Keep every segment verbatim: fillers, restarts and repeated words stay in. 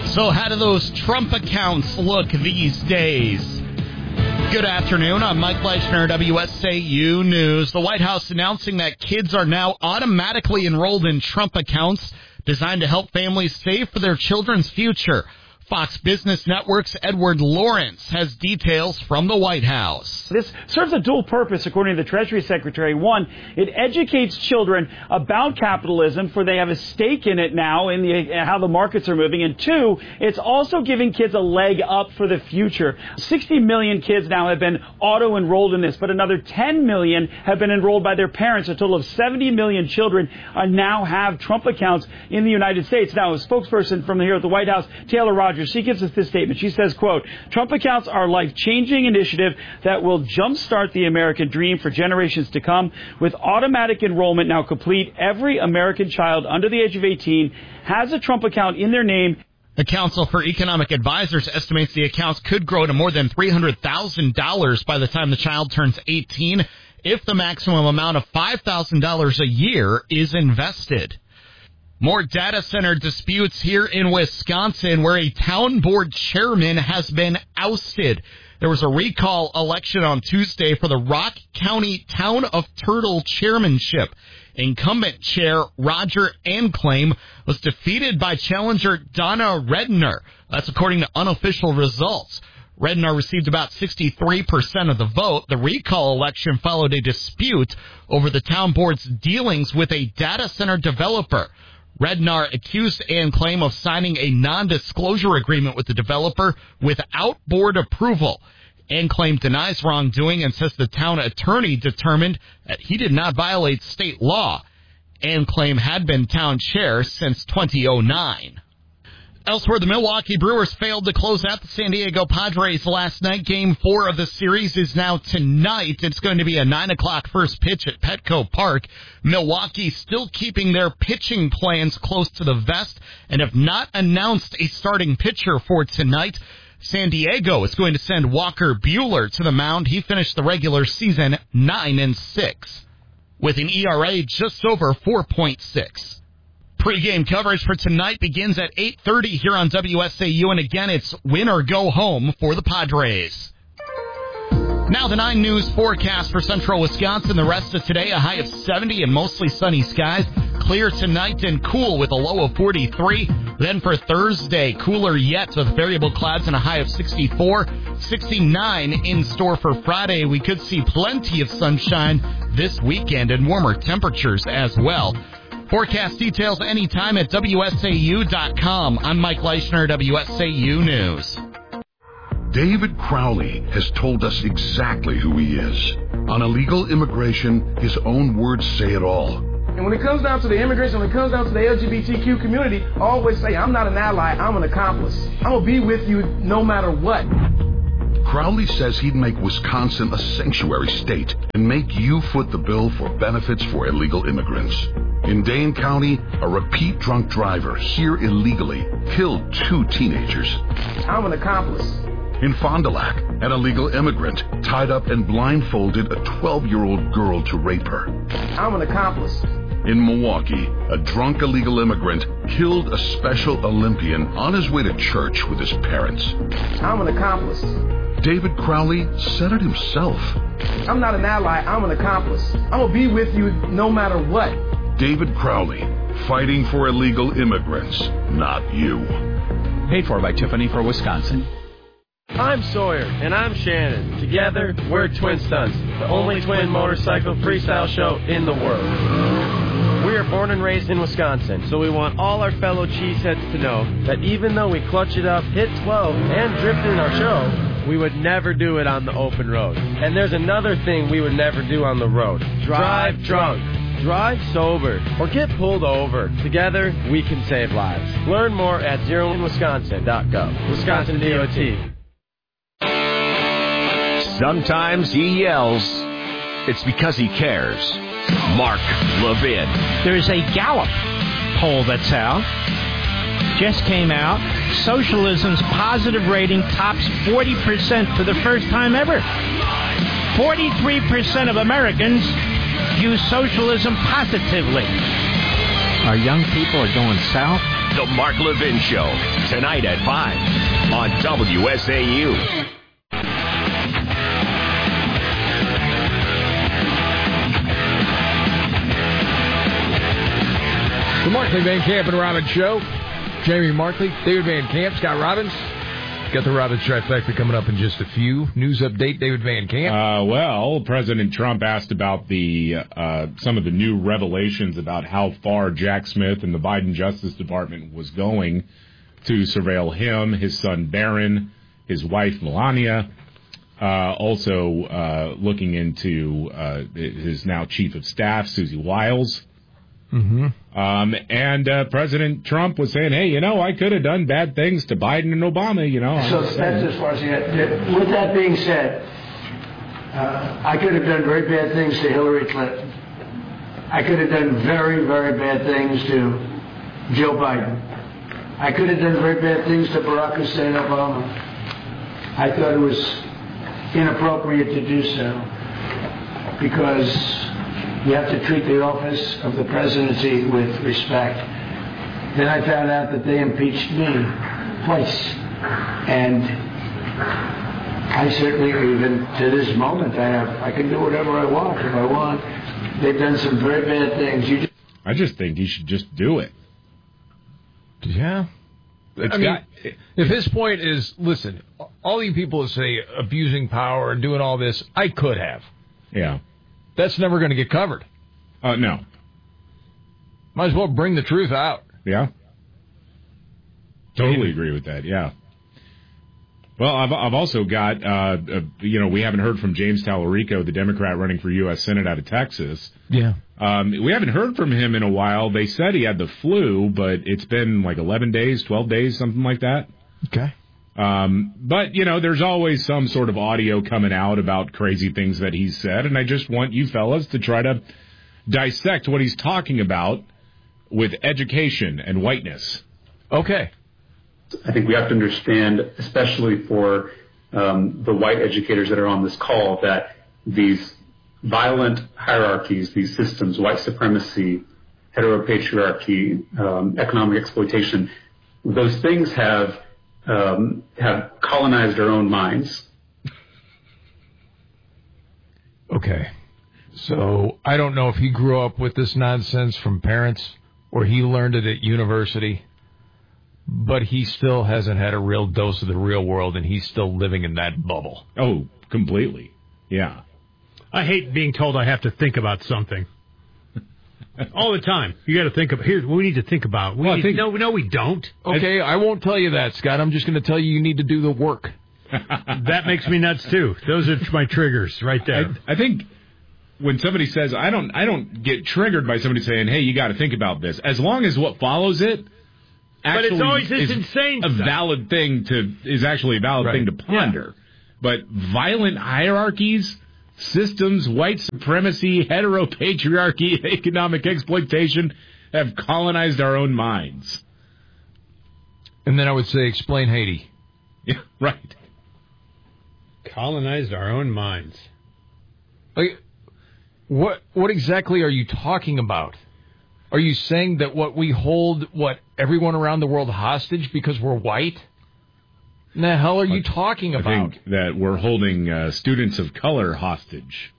So how do those Trump accounts look these days? Good afternoon. I'm Mike Leishner, W S A U News. The White House announcing that kids are now automatically enrolled in Trump accounts designed to help families save for their children's future. Fox Business Network's Edward Lawrence has details from the White House. This serves a dual purpose, according to the Treasury Secretary. One, it educates children about capitalism, for they have a stake in it now in the, how the markets are moving. And two, it's also giving kids a leg up for the future. sixty million kids now have been auto-enrolled in this, but another ten million have been enrolled by their parents. A total of seventy million children uh, now have Trump accounts in the United States. Now, a spokesperson from here at the White House, Taylor Rogers, she gives us this statement. She says, quote, Trump accounts are a life-changing initiative that will jumpstart the American dream for generations to come. With automatic enrollment now complete, every American child under the age of eighteen has a Trump account in their name. The Council for Economic Advisors estimates the accounts could grow to more than three hundred thousand dollars by the time the child turns eighteen, if the maximum amount of five thousand dollars a year is invested. More data center disputes here in Wisconsin, where a town board chairman has been ousted. There was a recall election on Tuesday for the Rock County Town of Turtle chairmanship. Incumbent chair Roger Anclame was defeated by challenger Donna Redner. That's according to unofficial results. Rednar received about sixty-three percent of the vote. The recall election followed a dispute over the town board's dealings with a data center developer. Rednar accused Anclame of signing a non-disclosure agreement with the developer without board approval. Anclame denies wrongdoing and says the town attorney determined that he did not violate state law. Anclame had been town chair since two thousand nine. Elsewhere, the Milwaukee Brewers failed to close out the San Diego Padres last night. Game four of the series is now tonight. It's going to be a nine o'clock first pitch at Petco Park. Milwaukee still keeping their pitching plans close to the vest and have not announced a starting pitcher for tonight. San Diego is going to send Walker Buehler to the mound. He finished the regular season nine and six with an E R A just over four point six. Pre-game coverage for tonight begins at eight thirty here on W S A U, and again, it's win or go home for the Padres. Now the nine News forecast for central Wisconsin. The rest of today, a high of seventy and mostly sunny skies. Clear tonight and cool with a low of forty-three. Then for Thursday, cooler yet with variable clouds and a high of sixty-four. sixty-nine in store for Friday. We could see plenty of sunshine this weekend and warmer temperatures as well. Forecast details anytime at W S A U dot com. I'm Mike Leishner, W S A U News. David Crowley has told us exactly who he is. On illegal immigration, his own words say it all. And when it comes down to the immigration, when it comes down to the L G B T Q community, I always say, I'm not an ally, I'm an accomplice. I'm going to be with you no matter what. Crowley says he'd make Wisconsin a sanctuary state and make you foot the bill for benefits for illegal immigrants. In Dane County, a repeat drunk driver here illegally killed two teenagers. I'm an accomplice. In Fond du Lac, an illegal immigrant tied up and blindfolded a twelve-year-old girl to rape her. I'm an accomplice. In Milwaukee, a drunk illegal immigrant killed a Special Olympian on his way to church with his parents. I'm an accomplice. David Crowley said it himself. I'm not an ally, I'm an accomplice. I'm going to be with you no matter what. David Crowley, fighting for illegal immigrants, not you. Paid for by Tiffany for Wisconsin. I'm Sawyer, and I'm Shannon. Together, we're Twin Stunts, the only twin motorcycle freestyle show in the world. We are born and raised in Wisconsin, so we want all our fellow cheeseheads to know that even though we clutch it up, hit twelve, and drift in our show, we would never do it on the open road. And there's another thing we would never do on the road. Drive drunk. Drive sober or get pulled over. Together, we can save lives. Learn more at zero in wisconsin dot gov. Wisconsin D O T. Sometimes he yells. It's because he cares. Mark Levin. There's a Gallup poll that's out. Just came out. Socialism's positive rating tops forty percent for the first time ever. forty-three percent of Americans view socialism positively. Our young people are going south. The Mark Levin Show, tonight at five on W S A U. The Markley, Van Camp, and Robbins Show. Jamie Markley, David Van Camp, Scott Robbins. Got the Robbins trifecta coming up in just a few. News update, David Van Camp. Uh, well, President Trump asked about the uh, some of the new revelations about how far Jack Smith and the Biden Justice Department was going to surveil him, his son Barron, his wife Melania, uh, also uh, looking into uh, his now chief of staff, Susie Wiles. Mm-hmm. Um, and uh, President Trump was saying, hey, you know, I could have done bad things to Biden and Obama, you know. So that's as far as that. With that being said, uh, I could have done very bad things to Hillary Clinton. I could have done very, very bad things to Joe Biden. I could have done very bad things to Barack Hussein Obama. I thought it was inappropriate to do so because you have to treat the office of the presidency with respect. Then I found out that they impeached me twice. And I certainly, even to this moment, I have I can do whatever I want if I want. They've done some very bad things. You just I just think he should just do it. Yeah. It's I mean, got, if his point is, listen, all you people that say abusing power and doing all this, I could have. Yeah. That's never going to get covered. Uh, no. Might as well bring the truth out. Yeah. Totally agree with that, yeah. Well, I've I've also got, uh, uh, you know, we haven't heard from James Tallarico, the Democrat running for U S Senate out of Texas. Yeah. Um, we haven't heard from him in a while. They said he had the flu, but it's been like eleven days, twelve days, something like that. Okay. Um, but, you know, there's always some sort of audio coming out about crazy things that he's said, and I just want you fellas to try to dissect what he's talking about with education and whiteness. Okay. I think we have to understand, especially for um, the white educators that are on this call, that these violent hierarchies, these systems, white supremacy, heteropatriarchy, um, economic exploitation, those things have Um, have colonized our own minds. Okay. So I don't know if he grew up with this nonsense from parents or he learned it at university, but he still hasn't had a real dose of the real world, and he's still living in that bubble. Oh, completely. Yeah. I hate being told I have to think about something. All the time. You got to think about, here, we need to think about. We well, need, think, no, no, we don't. Okay, I, I won't tell you that, Scott. I'm just going to tell you you need to do the work. That makes me nuts, too. Those are my triggers right there. I, I think when somebody says, I don't I don't get triggered by somebody saying, hey, you got to think about this. As long as what follows it actually but it's always this is insane a stuff. valid thing to, is actually a valid right. thing to ponder. Yeah. But violent hierarchies, systems, white supremacy, heteropatriarchy, economic exploitation have colonized our own minds. And then I would say, explain Haiti. Yeah, right. Colonized our own minds. Like, what what exactly are you talking about? Are you saying that what we hold, what, everyone around the world hostage because we're white? What the hell are you talking about? I think that we're holding uh, students of color hostage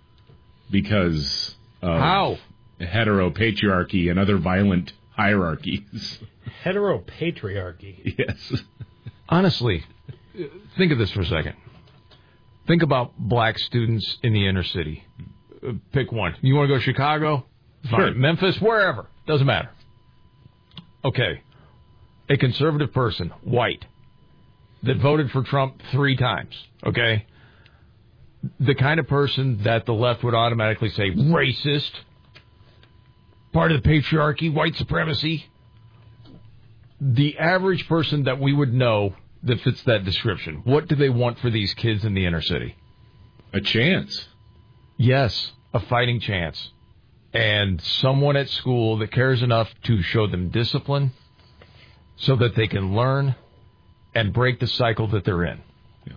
because of How? heteropatriarchy and other violent hierarchies. Heteropatriarchy? Yes. Honestly, think of this for a second. Think about black students in the inner city. Uh, pick one. You want to go to Chicago? Sure. Fine. Memphis? Wherever. Doesn't matter. Okay. A conservative person, white, that voted for Trump three times, okay? The kind of person that the left would automatically say, racist, part of the patriarchy, white supremacy. The average person that we would know that fits that description, what do they want for these kids in the inner city? A chance. Yes, a fighting chance. And someone at school that cares enough to show them discipline so that they can learn and break the cycle that they're in. Yeah.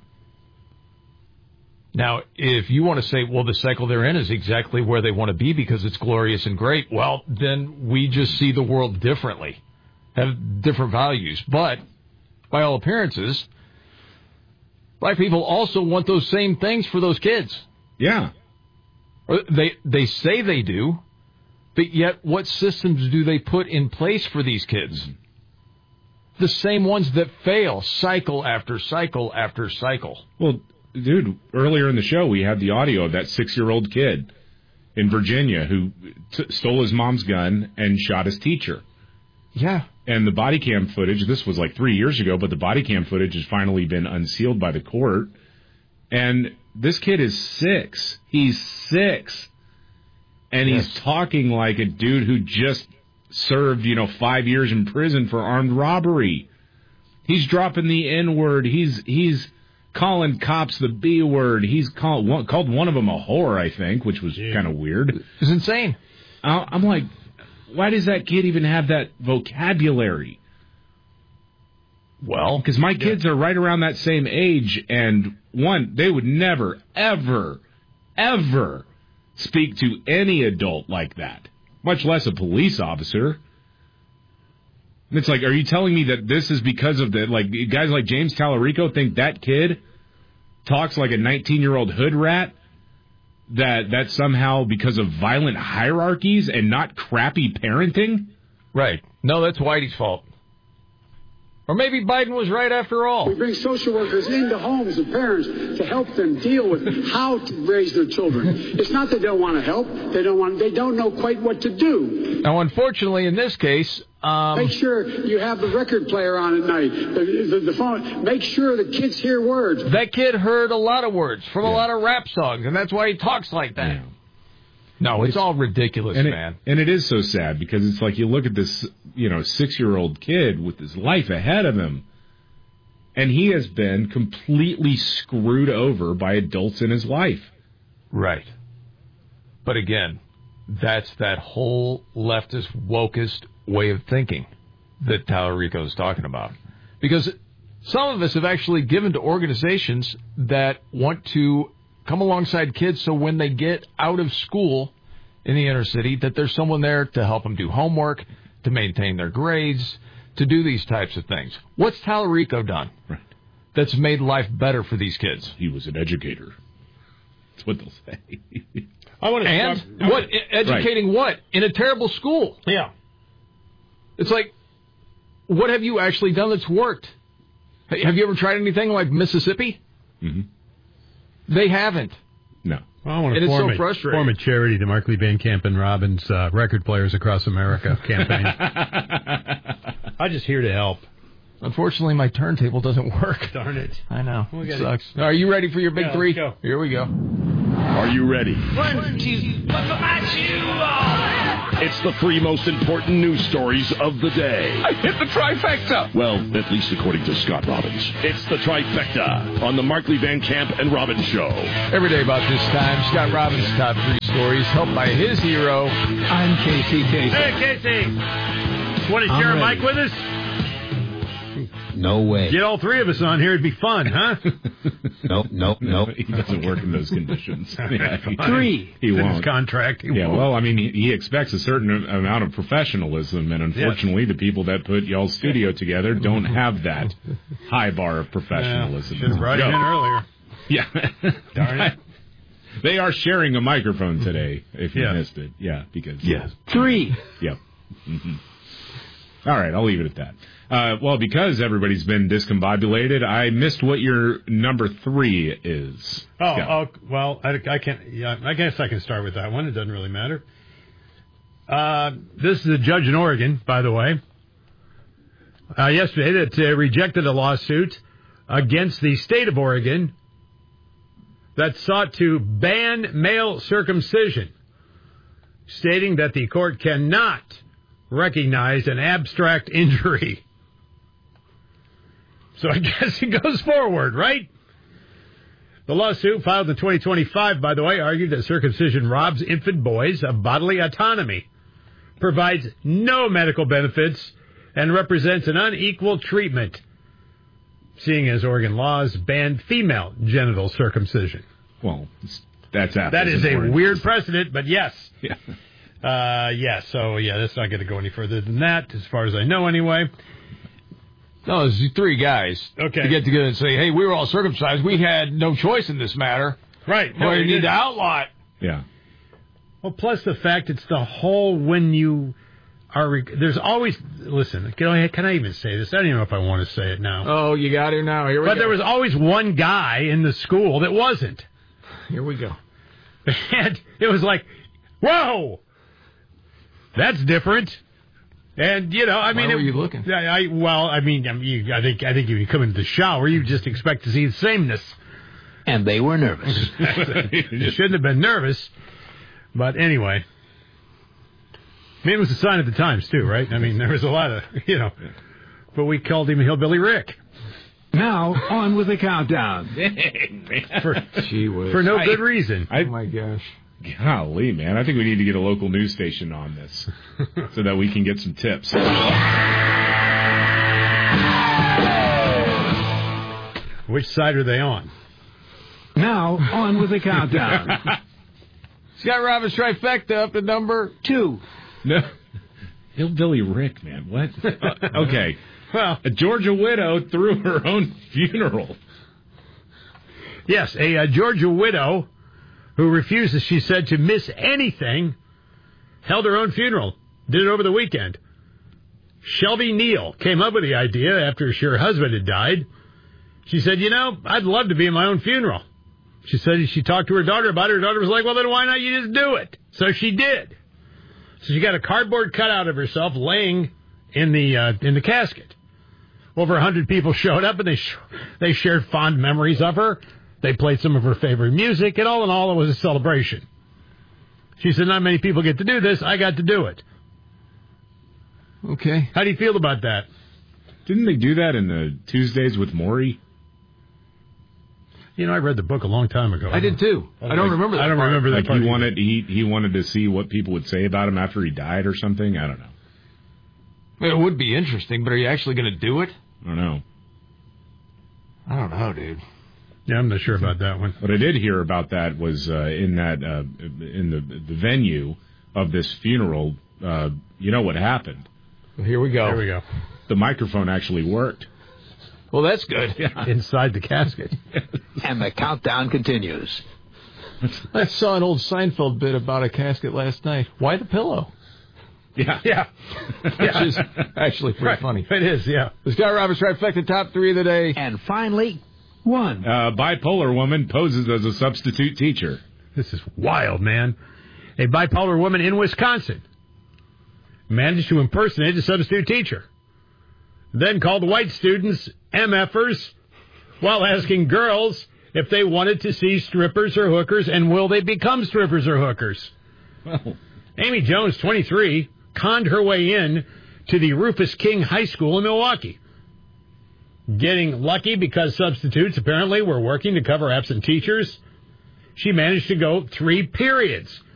Now, if you want to say, well, the cycle they're in is exactly where they want to be because it's glorious and great, well, then we just see the world differently. have different values. But by all appearances, black people also want those same things for those kids. Yeah. Or they they say they do, but yet what systems do they put in place for these kids? The same ones that fail cycle after cycle after cycle. Well, dude, earlier in the show, we had the audio of that six-year-old kid in Virginia who t- stole his mom's gun and shot his teacher. Yeah. And the body cam footage, this was like three years ago, but the body cam footage has finally been unsealed by the court. And this kid is six. He's six. And yes. he's talking like a dude who just served, you know, five years in prison for armed robbery. He's dropping the N-word. He's he's calling cops the B-word. He's called one, called one of them a whore, I think, which was kind of weird. It's insane. I'm like, why does that kid even have that vocabulary? Well, because my kids yeah. are right around that same age, and one, they would never, ever, ever speak to any adult like that, much less a police officer. And it's like, are you telling me that this is because of the, like, guys like James Tallarico think that kid talks like a nineteen-year-old hood rat? That that's somehow because of violent hierarchies and not crappy parenting? Right. No, that's Whitey's fault. Or maybe Biden was right after all. We bring social workers into homes of parents to help them deal with how to raise their children. It's not that they don't want to help. They don't want. They don't know quite what to do. Now, unfortunately, in this case... Um, make sure you have the record player on at night, the, the, the phone. Make sure the kids hear words. That kid heard a lot of words from yeah. a lot of rap songs, and that's why he talks like that. Yeah. No, it's, it's all ridiculous, and man. It, and it is so sad because it's like you look at this, you know, six-year-old kid with his life ahead of him, and he has been completely screwed over by adults in his life. Right. But again, that's that whole leftist, wokest way of thinking that Tallarico is talking about. Because some of us have actually given to organizations that want to come alongside kids so when they get out of school in the inner city, that there's someone there to help them do homework, to maintain their grades, to do these types of things. What's Tallarico done right. that's made life better for these kids? He was an educator. That's what they'll say. I want to and stop. what? Educating right. what? In a terrible school. Yeah. It's like, what have you actually done that's worked? Have you ever tried anything like Mississippi? Mm-hmm. They haven't. No. Well, I want and to form, it's so a, frustrating. form a charity to Markley Van Camp and Robbins uh, Record Players Across America campaign. I'm just here to help. Unfortunately, my turntable doesn't work. Darn it. I know. We'll it sucks. It. Are you ready for your big yeah, three? Let's go. Here we go. Are you ready? One, two, buckle my shoe on. It's the three most important news stories of the day. I hit the trifecta. Well, at least according to Scott Robbins. It's the trifecta on the Markley Van Camp and Robbins Show. Every day about this time, Scott Robbins' top three stories, helped by his hero. I'm Casey Kasem. Hey, Casey. Want to share a mic with us? No way. Get all three of us on here. It'd be fun, huh? Nope, nope, nope. He doesn't work in those conditions. Yeah, he, three. He it's won't. In his contract. He yeah, won't. well, I mean, he, he expects a certain amount of professionalism, and unfortunately, yes. the people that put y'all's studio together don't have that high bar of professionalism. Yeah, should have brought him in earlier. Yeah. Darn it. They are sharing a microphone today, if you yes. missed it. Yeah, because... Yes. Three. Yep. Mm-hmm. All right, I'll leave it at that. Uh, well, because everybody's been discombobulated, I missed what your number three is. Oh, oh well, I, I can't. Yeah, I guess I can start with that one. It doesn't really matter. Uh, this is a judge in Oregon, by the way, uh, yesterday that uh, rejected a lawsuit against the state of Oregon that sought to ban male circumcision, stating that the court cannot recognize an abstract injury. So I guess it goes forward, right? The lawsuit, filed in twenty twenty-five, by the way, argued that circumcision robs infant boys of bodily autonomy, provides no medical benefits, and represents an unequal treatment, seeing as Oregon laws ban female genital circumcision. Well, that's That is important. A weird precedent, but yes. Yeah. Uh, yeah, so, yeah, that's not going to go any further than that, as far as I know, anyway. No, it's three guys okay. to get together and say, hey, we were all circumcised. We had no choice in this matter. Right. No, well, you need to outlaw it. Yeah. Well, plus the fact it's the whole when you are... Rec- there's always... Listen, can I, can I even say this? I don't even know if I want to say it now. Oh, you got it now. Here we but go. But there was always one guy in the school that wasn't. Here we go. And it was like, whoa! That's different. And, you know, I Why mean... were it, you looking? I, I, well, I mean, I, mean you, I think I think if you come into the shower, you just expect to see the sameness. And they were nervous. You shouldn't have been nervous. But anyway. I mean, it was a sign of the times, too, right? I mean, there was a lot of, you know... But we called him Hillbilly Rick. Now, on with the countdown. for, Gee whiz. for no I, good reason. I, oh, my gosh. Golly, man. I think we need to get a local news station on this so that we can get some tips. Which side are they on? Now, on with the countdown. Scott Robbins trifecta up to number two. No. Hillbilly Rick, man. What? Uh, okay. Well, a Georgia widow threw her own funeral. Yes, a, a Georgia widow who refuses, she said, to miss anything, held her own funeral. Did it over the weekend. Shelby Neal came up with the idea after her husband had died. She said, you know, I'd love to be in my own funeral. She said she talked to her daughter about it. Her daughter was like, well, then why not you just do it? So she did. So she got a cardboard cutout of herself laying in the uh, in the casket. Over a hundred people showed up, and they sh- they shared fond memories of her. They played some of her favorite music, and all in all, it was a celebration. She said, not many people get to do this. I got to do it. Okay. How do you feel about that? Didn't they do that in the Tuesdays with Maury? You know, I read the book a long time ago. I did, too. I don't like, remember that I don't part. remember that like part. He wanted, he, he wanted to see what people would say about him after he died or something? I don't know. It would be interesting, but are you actually going to do it? I don't know. I don't know, dude. Yeah, I'm not sure about that one. What I did hear about that was uh, in that uh, in the the venue of this funeral. Uh, you know what happened? Well, here we go. Here we go. The microphone actually worked. Well, that's good. Yeah. Inside the casket. And the countdown continues. I saw an old Seinfeld bit about a casket last night. Why the pillow? Yeah. Yeah. Which is actually pretty right. funny. It is, yeah. The Scott Robbins trifecta, top three of the day. And finally, one. Uh, bipolar woman poses as a substitute teacher. This is wild, man. A bipolar woman in Wisconsin managed to impersonate a substitute teacher, then called white students M F'ers while asking girls if they wanted to see strippers or hookers, and will they become strippers or hookers. Well, Amy Jones, twenty-three, conned her way in to the Rufus King High School in Milwaukee. Getting lucky because substitutes apparently were working to cover absent teachers, she managed to go three periods